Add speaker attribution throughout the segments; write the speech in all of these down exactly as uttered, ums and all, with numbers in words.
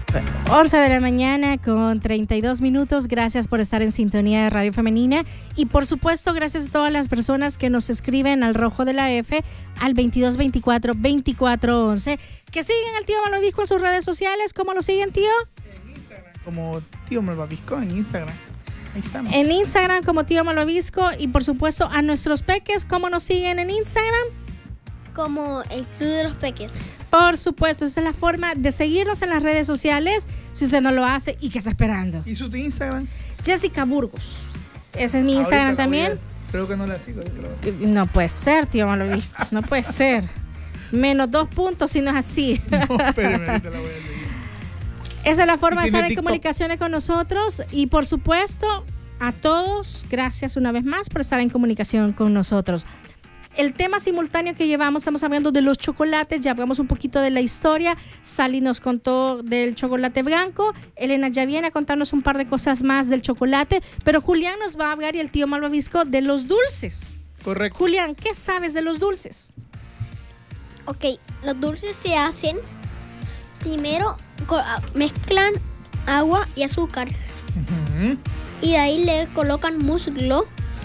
Speaker 1: once de la mañana con treinta y dos minutos. Gracias por estar en sintonía de Radio Femenina. Y por supuesto, gracias a todas las personas que nos escriben al Rojo de la F, al veintidós veinticuatro veinticuatro once. Que siguen al tío Malvavisco en sus redes sociales. ¿Cómo lo siguen, tío?
Speaker 2: En Instagram, como tío Malvavisco en Instagram. Ahí estamos.
Speaker 1: En Instagram como tío Malvavisco. Y por supuesto a nuestros peques, ¿cómo nos siguen en Instagram?
Speaker 3: Como el Club de los Peques.
Speaker 1: Por supuesto, esa es la forma de seguirnos en las redes sociales. Si usted no lo hace, ¿y qué está esperando?
Speaker 2: ¿Y su Instagram?
Speaker 1: Jessica Burgos. Ese es mi
Speaker 2: Ahorita
Speaker 1: Instagram
Speaker 2: la
Speaker 1: también.
Speaker 2: a, creo que no la sigo. Creo que la
Speaker 1: No puede ser, tío Malvavisco. No puede ser. Menos dos puntos si no es así.
Speaker 2: no, espéreme, ahorita la voy a seguir.
Speaker 1: Esa es la forma de
Speaker 2: ¿Tiene
Speaker 1: estar en
Speaker 2: TikTok?
Speaker 1: comunicaciones con nosotros. Y por supuesto, a todos, gracias una vez más por estar en comunicación con nosotros. El tema simultáneo que llevamos, estamos hablando de los chocolates, ya hablamos un poquito de la historia. Sally nos contó del chocolate blanco, Elena ya viene a contarnos un par de cosas más del chocolate, pero Julián nos va a hablar y el tío Malvavisco de los dulces.
Speaker 2: Correcto.
Speaker 1: Julián, ¿qué sabes de los dulces?
Speaker 3: Ok, los dulces se hacen primero, co- mezclan agua y azúcar
Speaker 2: Uh-huh.
Speaker 3: y de ahí le colocan muslo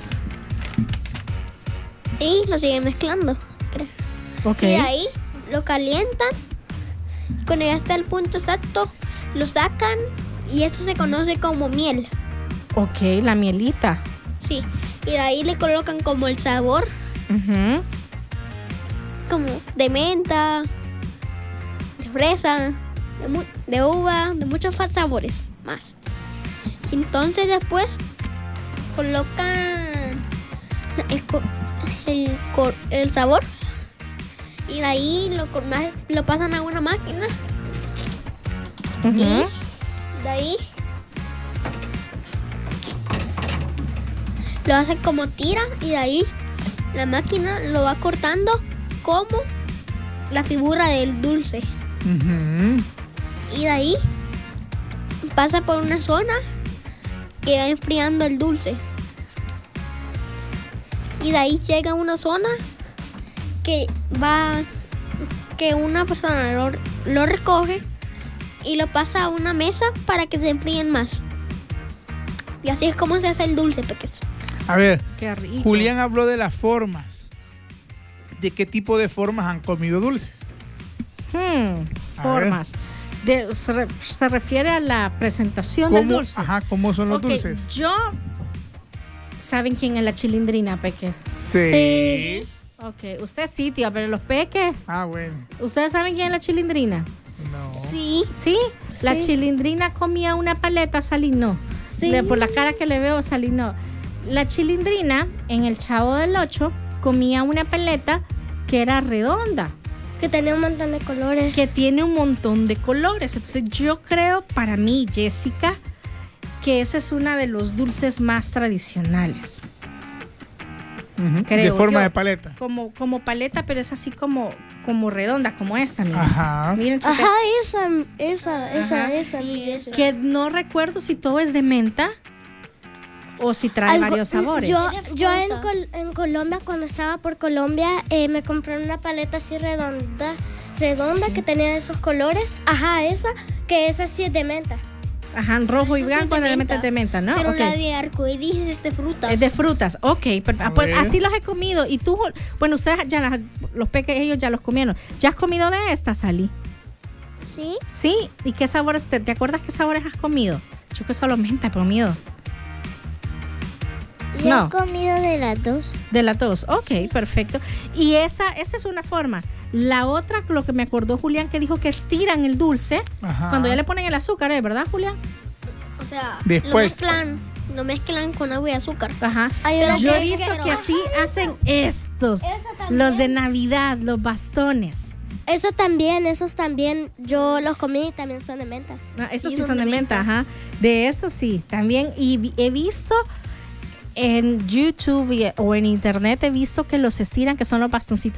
Speaker 3: y lo siguen mezclando. creo.
Speaker 1: Ok.
Speaker 3: Y de ahí lo calientan. Cuando ya está el punto exacto, lo sacan y eso se conoce como miel.
Speaker 1: Ok, la mielita.
Speaker 3: Sí. Y de ahí le colocan como el sabor,
Speaker 1: Ujú.
Speaker 3: como de menta, de fresa, de, mu- de uva, de muchos fa- sabores más. Y entonces después colocan el, co- el, co- el sabor y de ahí lo, co- ma- lo pasan a una máquina
Speaker 1: Ujú.
Speaker 3: y de ahí lo hacen como tira y de ahí la máquina lo va cortando como la figura del dulce.
Speaker 2: Uh-huh.
Speaker 3: Y de ahí pasa por una zona que va enfriando el dulce. Y de ahí llega a una zona que va, que una persona lo, lo recoge y lo pasa a una mesa para que se enfríen más. Y así es como se hace el dulce, peques.
Speaker 2: A ver,
Speaker 1: Qué rico.
Speaker 2: Julián habló de las formas. ¿De qué tipo de formas han comido dulces?
Speaker 1: Hmm,
Speaker 2: A
Speaker 1: formas. De- se, re- se refiere a la presentación del
Speaker 2: ¿Cómo,
Speaker 1: dulce.
Speaker 2: ajá, ¿cómo son los
Speaker 1: Ok,
Speaker 2: dulces?
Speaker 1: yo... ¿Saben quién es la chilindrina, peques?
Speaker 2: Sí.
Speaker 1: Ok, usted sí, tío, pero los peques...
Speaker 2: Ah, bueno.
Speaker 1: ¿Ustedes saben quién es la chilindrina?
Speaker 2: No.
Speaker 3: Sí.
Speaker 1: ¿Sí? La
Speaker 3: Sí.
Speaker 1: chilindrina comía una paleta, Sally no.
Speaker 3: Sí.
Speaker 1: De- por la cara que le veo, Sally no. La chilindrina, en el Chavo del Ocho, comía una paleta que era redonda,
Speaker 3: Que tenía un montón de colores.
Speaker 1: que tiene un montón de colores. Entonces yo creo, para mí, Jessica, que ese es uno de los dulces más tradicionales.
Speaker 2: Ujú.
Speaker 1: Creo
Speaker 2: De forma
Speaker 1: yo.
Speaker 2: de paleta.
Speaker 1: Como, como paleta, pero es así como, como redonda, como esta, miren.
Speaker 2: Ajá.
Speaker 1: Miren, chicas,
Speaker 3: Ajá, esa, esa, esa,
Speaker 1: Ajá.
Speaker 3: esa, mi Jessy.
Speaker 1: que no recuerdo si todo es de menta o si trae
Speaker 3: Algo-
Speaker 1: varios sabores.
Speaker 3: Yo,
Speaker 4: Yo, yo en, Col- en Colombia, cuando estaba por Colombia, eh, me compré una paleta así redonda, redonda que tenía esos colores. Ajá, esa, que esa sí es de menta.
Speaker 1: Ajá, rojo y
Speaker 3: Eso sí es
Speaker 1: blanco,
Speaker 3: de
Speaker 1: elementos
Speaker 3: menta.
Speaker 1: de menta, ¿no?
Speaker 3: Pero
Speaker 1: Ok.
Speaker 3: la de arcoíris es de frutas.
Speaker 1: Es de frutas, ok. Pero,
Speaker 2: A
Speaker 1: ah, pues
Speaker 2: ver.
Speaker 1: así los he comido. Y tú, bueno, ustedes ya, las- los peques, ellos ya los comieron. ¿Ya has comido de estas, Sally?
Speaker 4: ¿Sí?
Speaker 1: ¿Sí? ¿Y qué sabores? ¿Te, te acuerdas qué sabores has comido? Yo que solo menta he comido.
Speaker 4: Yo
Speaker 1: No.
Speaker 4: he comido de las dos.
Speaker 1: De las dos, ok, perfecto. Y esa, esa es una forma. La otra, lo que me acordó Julián, que dijo que estiran el dulce
Speaker 2: Ajá.
Speaker 1: cuando ya le ponen el azúcar, ¿eh? ¿Verdad, Julián?
Speaker 3: O sea,
Speaker 2: Después.
Speaker 3: lo mezclan, lo mezclan con agua y azúcar.
Speaker 1: Ajá.
Speaker 4: Hay
Speaker 3: Pero
Speaker 4: una
Speaker 1: Yo he
Speaker 3: que-
Speaker 1: visto
Speaker 3: pero-
Speaker 1: que así hacen estos,
Speaker 4: Esa también.
Speaker 1: los de Navidad, los bastones.
Speaker 4: Eso también, esos también, yo los comí y también son de menta.
Speaker 1: Ah, estos
Speaker 3: Y
Speaker 1: sí
Speaker 3: son
Speaker 1: son de
Speaker 3: de
Speaker 1: menta, ajá. De estos sí, también. Y vi- he visto en YouTube y- o en internet, he visto que los estiran, que son los bastoncitos